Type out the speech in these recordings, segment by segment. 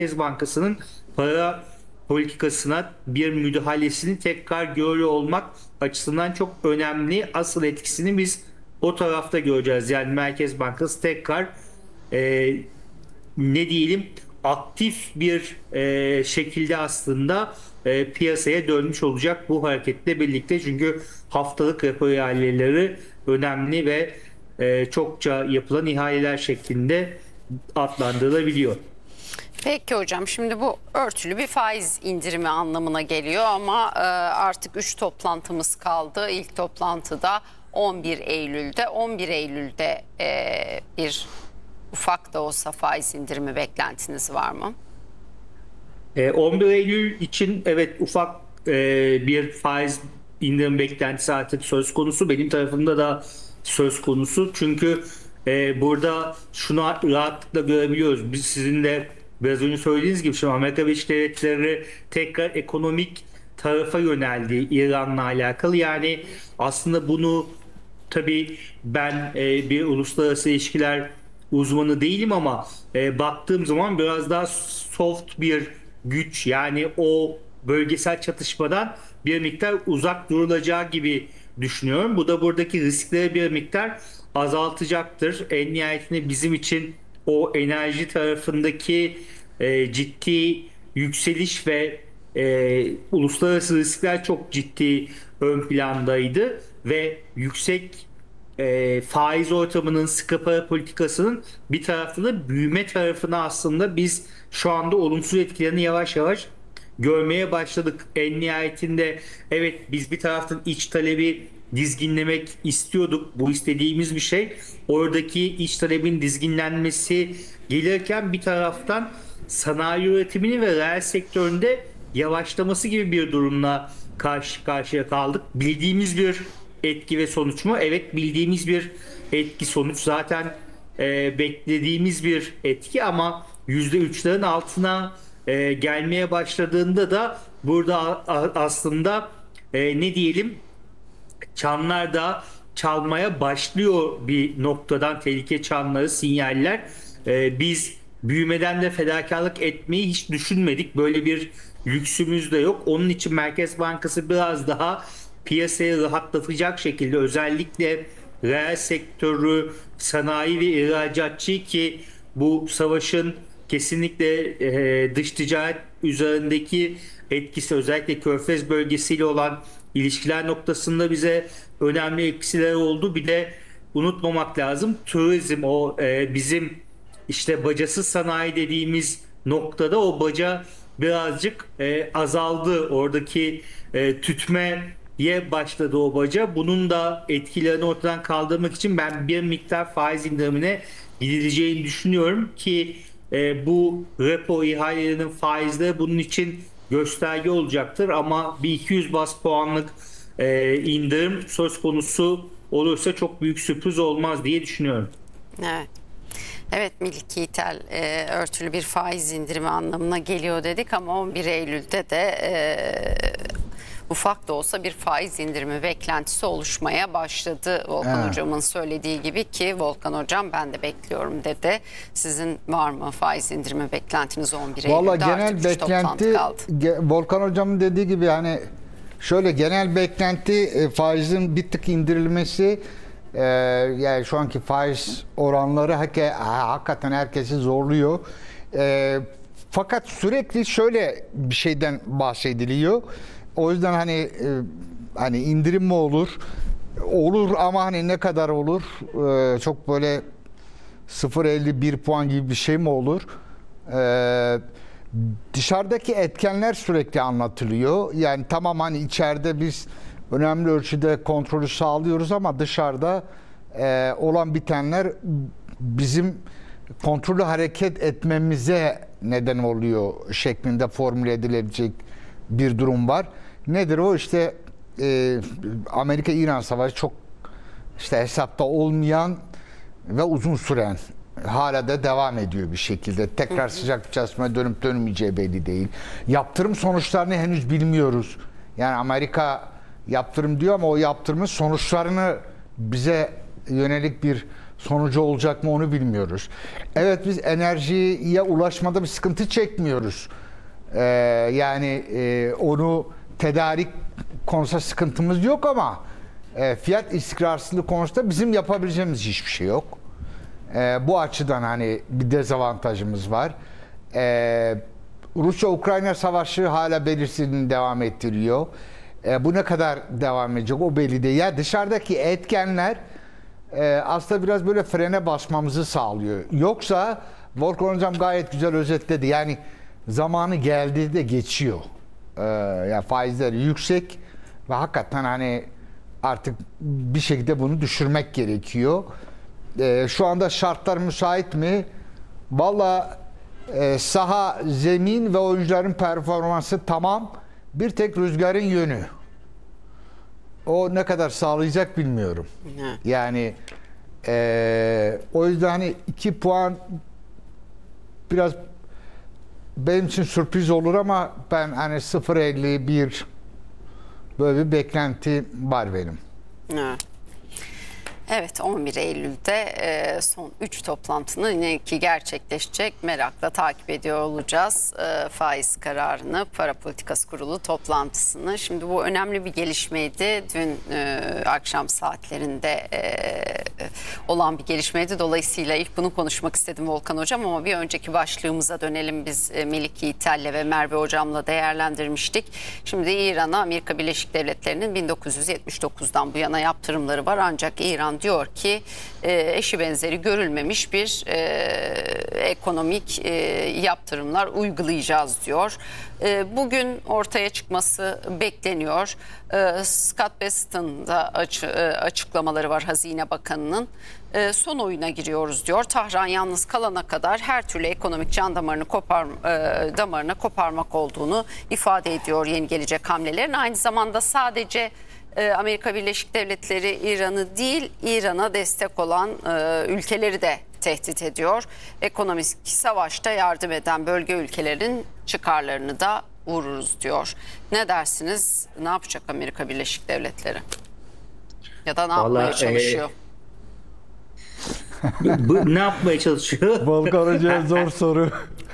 Merkez Bankası'nın para politikasına bir müdahalesini tekrar görüyor olmak açısından çok önemli. Asıl etkisini biz o tarafta göreceğiz. Yani Merkez Bankası tekrar e, ne diyelim aktif bir şekilde aslında piyasaya dönmüş olacak bu hareketle birlikte. Çünkü haftalık repo ihaleleri önemli ve çokça yapılan ihaleler şeklinde adlandırılabiliyor. Peki hocam, şimdi bu örtülü bir faiz indirimi anlamına geliyor ama artık 3 toplantımız kaldı. İlk toplantıda 11 Eylül'de. 11 Eylül'de bir ufak da olsa faiz indirimi beklentiniz var mı? 11 Eylül için evet ufak bir faiz indirim beklentisi artık söz konusu. Benim tarafımda da söz konusu. Çünkü burada şunu rahatlıkla görebiliyoruz. Biz sizin de biraz önce söylediğiniz gibi şimdi Amerika Birleşik Devletleri tekrar ekonomik tarafa yöneldi İran'la alakalı. Yani aslında bunu tabii ben bir uluslararası ilişkiler uzmanı değilim ama baktığım zaman biraz daha soft bir güç, yani o bölgesel çatışmadan bir miktar uzak durulacağı gibi düşünüyorum. Bu da buradaki riskleri bir miktar azaltacaktır. En nihayetinde bizim için o enerji tarafındaki ciddi yükseliş ve uluslararası riskler çok ciddi ön plandaydı ve yüksek faiz ortamının, sıkı para politikasının bir tarafta da büyüme tarafına aslında biz şu anda olumsuz etkilerini yavaş yavaş görmeye başladık. En nihayetinde evet, biz bir taraftan iç talebi dizginlemek istiyorduk. Bu istediğimiz bir şey. Oradaki iç talebin dizginlenmesi gelirken bir taraftan sanayi üretimini ve reel sektöründe yavaşlaması gibi bir durumla karşı karşıya kaldık. Bildiğimiz bir etki ve sonuç mu? Evet, bildiğimiz bir etki sonuç. Zaten beklediğimiz bir etki ama %3'lerin altına gelmeye başladığında da burada aslında ne diyelim, çanlar da çalmaya başlıyor bir noktadan, tehlike çanları, sinyaller. Biz büyümeden de fedakarlık etmeyi hiç düşünmedik. Böyle bir lüksümüz de yok. Onun için Merkez Bankası biraz daha piyasayı rahatlatacak şekilde, özellikle reel sektörü, sanayi ve ihracatçı, ki bu savaşın kesinlikle dış ticaret üzerindeki etkisi, özellikle Körfez bölgesiyle olan ilişkiler noktasında bize önemli eksileri oldu. Bir de unutmamak lazım, turizm, o bizim işte bacasız sanayi dediğimiz noktada o baca birazcık azaldı. Oradaki tütmeye başladı o baca. Bunun da etkilerini ortadan kaldırmak için ben bir miktar faiz indirimine gidileceğini düşünüyorum ki bu repo ihalelerinin faizleri bunun için gösterge olacaktır. Ama bir 200 bas puanlık indirim söz konusu olursa çok büyük sürpriz olmaz diye düşünüyorum. Evet. Evet, Milli ithal örtülü bir faiz indirimi anlamına geliyor dedik ama 11 Eylül'de de ufak da olsa bir faiz indirimi beklentisi oluşmaya başladı. Volkan Hocam'ın söylediği gibi, ki Volkan Hocam ben de bekliyorum dedi. Sizin var mı faiz indirimi beklentiniz 11 Eylül'de? Valla genel Artık 3 beklenti toplantı kaldı. Volkan Hocam'ın dediği gibi hani şöyle genel beklenti faizin bir tık indirilmesi, yani şu anki faiz oranları hakikaten herkesi zorluyor. Fakat sürekli şöyle bir şeyden bahsediliyor. O yüzden hani indirim mi olur? Olur ama hani ne kadar olur? Çok böyle 0,51 puan gibi bir şey mi olur? Dışarıdaki etkenler sürekli anlatılıyor. Yani tamam, hani içeride biz önemli ölçüde kontrolü sağlıyoruz ama dışarıda olan bitenler bizim kontrollü hareket etmemize neden oluyor şeklinde formüle edilebilecek bir durum var. Nedir o? İşte Amerika-İran savaşı çok işte hesapta olmayan ve uzun süren, hala da devam ediyor bir şekilde. Tekrar sıcak bir çatışmaya dönüp dönmeyeceği belli değil. Yaptırım sonuçlarını henüz bilmiyoruz. Yani Amerika yaptırım diyor ama o yaptırımın sonuçlarını bize yönelik bir sonucu olacak mı onu bilmiyoruz. Evet, biz enerjiye ulaşmada bir sıkıntı çekmiyoruz. Yani onu tedarik konusunda sıkıntımız yok ama fiyat istikrarsızlığı konusunda bizim yapabileceğimiz hiçbir şey yok. Bu açıdan hani bir dezavantajımız var. Rusya-Ukrayna savaşı hala belirsizliğini devam ettiriyor. Bu ne kadar devam edecek o belli değil. Ya dışarıdaki etkenler aslında biraz böyle frene basmamızı sağlıyor. Yoksa Volkan Hocam gayet güzel özetledi. Yani zamanı geldiği de geçiyor. Yani faizler yüksek ve hakikaten hani artık bir şekilde bunu düşürmek gerekiyor. Şu anda şartlar müsait mi? Valla saha, zemin ve oyuncuların performansı tamam. Bir tek rüzgarın yönü. O ne kadar sağlayacak bilmiyorum. Yani o yüzden hani 2 puan biraz benim için sürpriz olur ama ben hani 0.51 böyle bir beklenti var benim. Evet. Evet, 11 Eylül'de son 3 toplantının yine ki gerçekleşecek, merakla takip ediyor olacağız faiz kararını, para politikası kurulu toplantısını. Şimdi bu önemli bir gelişmeydi. Dün akşam saatlerinde olan bir gelişmeydi. Dolayısıyla ilk bunu konuşmak istedim Volkan Hocam ama bir önceki başlığımıza dönelim. Biz Melik Yiğitel'le ve Merve Hocam'la değerlendirmiştik. Şimdi İran'a Amerika Birleşik Devletleri'nin 1979'dan bu yana yaptırımları var ancak İran diyor ki eşi benzeri görülmemiş bir ekonomik yaptırımlar uygulayacağız diyor. Bugün ortaya çıkması bekleniyor. Scott Bessent'ın da açıklamaları var Hazine Bakanı'nın. Son oyuna giriyoruz diyor. Tahran yalnız kalana kadar her türlü ekonomik can damarını koparmak olduğunu ifade ediyor yeni gelecek hamlelerin. Aynı zamanda sadece Amerika Birleşik Devletleri İran'ı değil, İran'a destek olan ülkeleri de tehdit ediyor. Ekonomik savaşta yardım eden bölge ülkelerin çıkarlarını da vururuz diyor. Ne dersiniz? Ne yapacak Amerika Birleşik Devletleri? Ya da ne yapmaya çalışıyor? Ne yapmaya çalışıyor? Volkan Hoca'ya zor soru.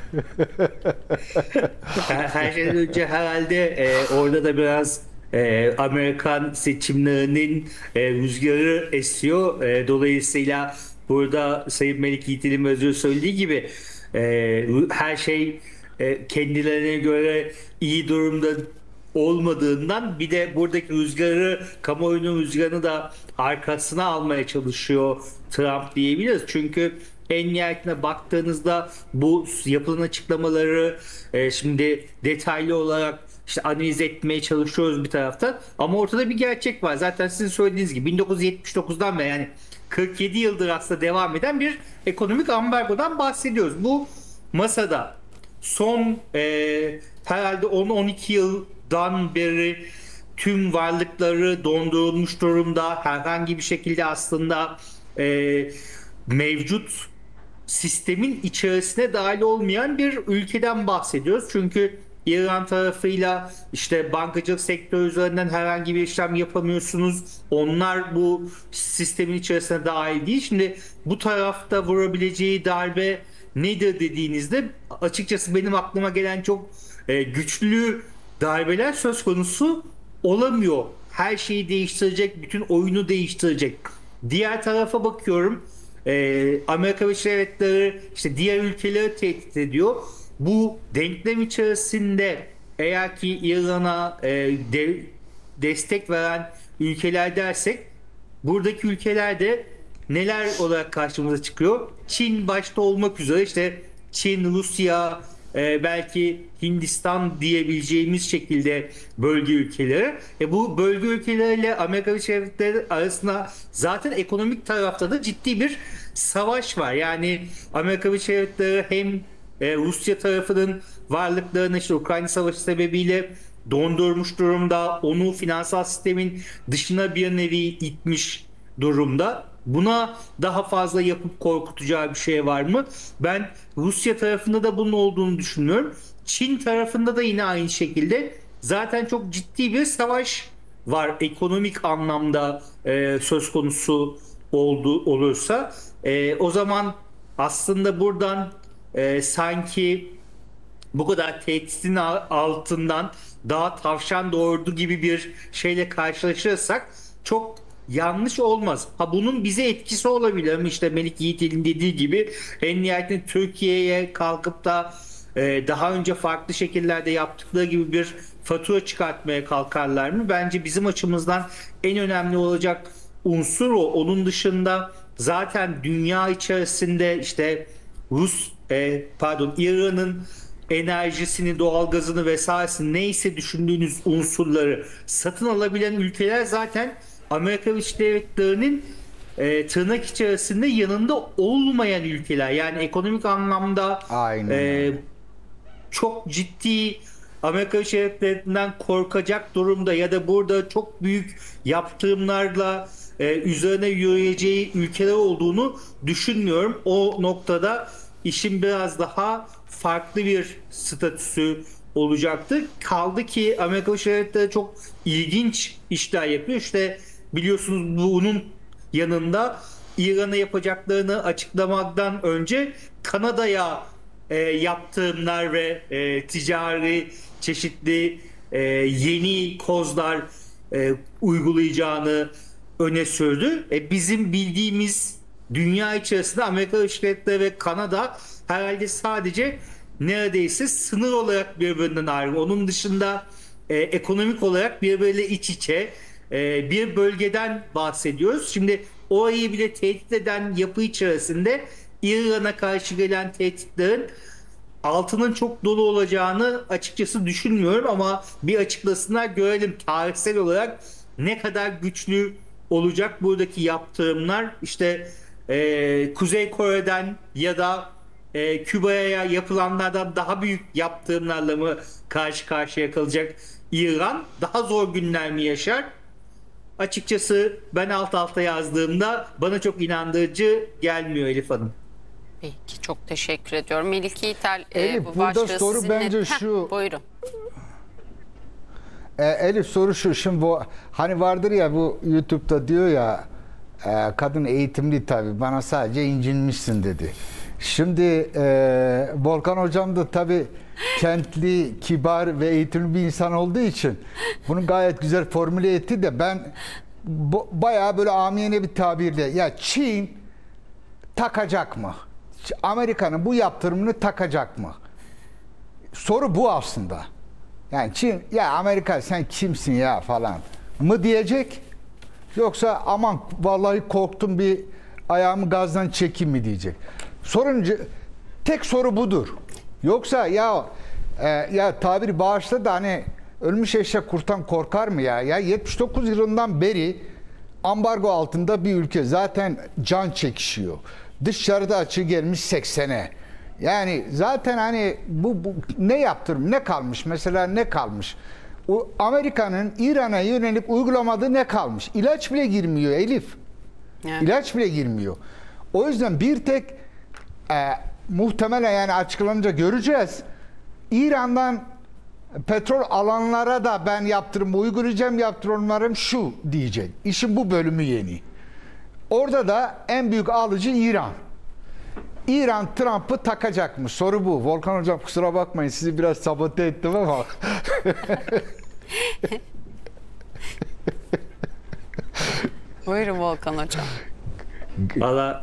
Her şeyden önce herhalde orada da biraz Amerikan seçimlerinin rüzgarı esiyor. Dolayısıyla burada Sayın Melik Yiğit'in özür söylediği gibi her şey kendilerine göre iyi durumda olmadığından bir de buradaki rüzgarı, kamuoyunun rüzgarını da arkasına almaya çalışıyor Trump diyebiliriz. Çünkü en nihayetine baktığınızda bu yapılan açıklamaları şimdi detaylı olarak işte analiz etmeye çalışıyoruz bir taraftan. Ama ortada bir gerçek var. Zaten sizin söylediğiniz gibi 1979'dan beri yani 47 yıldır aslında devam eden bir ekonomik ambargodan bahsediyoruz. Bu masada son herhalde 10-12 yıldan beri tüm varlıkları dondurulmuş durumda. Herhangi bir şekilde aslında mevcut sistemin içerisine dahil olmayan bir ülkeden bahsediyoruz. Çünkü İran tarafıyla işte bankacılık sektörü üzerinden herhangi bir işlem yapamıyorsunuz. Onlar bu sistemin içerisine dahil değil. Şimdi bu tarafta vurabileceği darbe nedir dediğinizde açıkçası benim aklıma gelen çok güçlü darbeler söz konusu olamıyor. Her şeyi değiştirecek, bütün oyunu değiştirecek. Diğer tarafa bakıyorum. Amerika Birleşik Devletleri işte diğer ülkeleri tehdit ediyor. Bu denklem içerisinde eğer ki İran'a destek veren ülkeler dersek buradaki ülkelerde neler olarak karşımıza çıkıyor? Çin başta olmak üzere işte Çin, Rusya, belki Hindistan diyebileceğimiz şekilde bölge ülkeleri. Bu bölge ülkeleriyle Amerika Birleşik Devletleri arasında zaten ekonomik tarafta da ciddi bir savaş var. Yani Amerika Birleşik Devletleri hem Rusya tarafının varlıklarını işte Ukrayna Savaşı sebebiyle dondurmuş durumda. Onu finansal sistemin dışına bir nevi itmiş durumda. Buna daha fazla yapıp korkutacağı bir şey var mı? Ben Rusya tarafında da bunun olduğunu düşünüyorum. Çin tarafında da yine aynı şekilde zaten çok ciddi bir savaş var ekonomik anlamda söz konusu olursa. O zaman aslında buradan sanki bu kadar tehditin altından daha tavşan doğurdu gibi bir şeyle karşılaşırsak çok yanlış olmaz. Ha, bunun bize etkisi olabilir mi? İşte Melik Yiğitel'in dediği gibi en nihayetinde Türkiye'ye kalkıp da daha önce farklı şekillerde yaptıkları gibi bir fatura çıkartmaya kalkarlar mı? Bence bizim açımızdan en önemli olacak unsur o. Onun dışında zaten dünya içerisinde işte İran'ın enerjisini, doğalgazını vesairesini neyse düşündüğünüz unsurları satın alabilen ülkeler zaten Amerika Birleşik Devletleri'nin tırnak içerisinde yanında olmayan ülkeler. Yani ekonomik anlamda Aynen öyle. çok ciddi Amerika Birleşik Devletleri'nden korkacak durumda ya da burada çok büyük yaptırımlarla üzerine yürüyeceği ülkeler olduğunu düşünmüyorum. O noktada işin biraz daha farklı bir statüsü olacaktır. Kaldı ki Amerika Birleşik Devletleri çok ilginç işler yapıyor. İşte biliyorsunuz bunun yanında İran'a yapacaklarını açıklamaktan önce Kanada'ya yaptırımlar ve ticari çeşitli yeni kozlar uygulayacağını öne sürdü. Bizim bildiğimiz dünya içerisinde Amerika Birleşik Devletleri ve Kanada herhalde sadece neredeyse sınır olarak birbirinden ayrı. Onun dışında ekonomik olarak birbiriyle iç içe bir bölgeden bahsediyoruz. Şimdi orayı bile tehdit eden yapı içerisinde İran'a karşı gelen tehditlerin altının çok dolu olacağını açıkçası düşünmüyorum ama bir açıklasınlar, görelim tarihsel olarak ne kadar güçlü olacak buradaki yaptırımlar. İşte Kuzey Kore'den ya da Küba'ya yapılanlardan daha büyük yaptırımlarla mı karşı karşıya kalacak İran? Daha zor günler mi yaşar? Açıkçası ben alt alta yazdığımda bana çok inandırıcı gelmiyor Elif Hanım. Peki, çok teşekkür ediyorum. Melik Yiğitel, Elif, bu burada başlığı soru sizinle... bence şu. Buyurun. Elif, soru şu. Şimdi bu hani vardır ya, bu YouTube'da diyor ya, kadın eğitimli tabii, bana sadece incinmişsin dedi. Şimdi Volkan hocam da tabii kentli, kibar ve eğitimli bir insan olduğu için bunu gayet güzel formüle etti de ben bayağı böyle amiyane bir tabirle, ya Çin takacak mı? Amerika'nın bu yaptırımını takacak mı? Soru bu aslında. Yani Çin, ya Amerika sen kimsin ya falan mı diyecek, yoksa aman vallahi korktum, bir ayağımı gazdan çekeyim mi diyecek. Tek soru budur. Yoksa ya tabiri bağışla da, hani ölmüş eşek kurttan korkar mı ya? Ya 79 yılından beri ambargo altında bir ülke zaten can çekişiyor. Dışarıda açığı gelmiş 80'e. Yani zaten hani bu ne yaptırım, ne kalmış mesela, ne kalmış? O Amerika'nın İran'a yönelik uygulamadığı ne kalmış? İlaç bile girmiyor Elif. Evet. İlaç bile girmiyor. O yüzden bir tek muhtemelen, yani açıklanınca göreceğiz, İran'dan petrol alanlara da ben yaptırım uygulayacağım, yaptırımlarım şu diyecek. İşin bu bölümü yeni. Orada da en büyük alıcı İran. İran Trump'ı takacak mı? Soru bu. Volkan hocam kusura bakmayın, sizi biraz sabote ettim ama. Buyurun Volkan hocam. Valla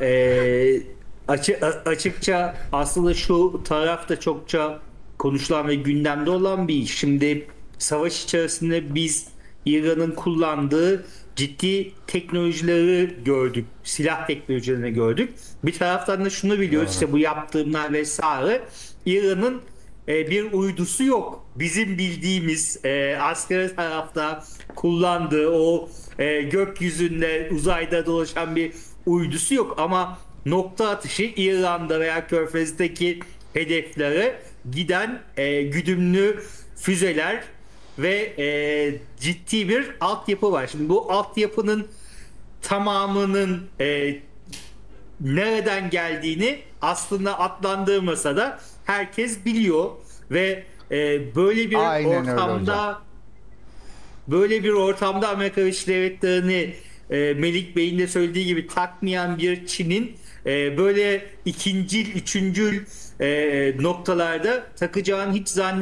açıkça aslında şu tarafta çokça konuşulan ve gündemde olan bir iş. Şimdi savaş içerisinde biz İran'ın kullandığı ciddi teknolojileri gördük. Silah teknolojilerini gördük. Bir taraftan da şunu biliyoruz, işte bu yaptığımlar vesaire, İran'ın bir uydusu yok. Bizim bildiğimiz askeri tarafta kullandığı o gökyüzünde, uzayda dolaşan bir uydusu yok ama nokta atışı İran'da veya Körfez'deki hedeflere giden güdümlü füzeler ve ciddi bir altyapı var. Şimdi bu altyapının tamamının nereden geldiğini aslında adlandırmasa da herkes biliyor ve böyle bir Aynen öyle ortamda hocam. Amerika Birleşik Devletleri'ni Melik Bey'in de söylediği gibi takmayan bir Çin'in böyle ikincil, üçüncül noktalarda takacağını hiç zannetmiyorum.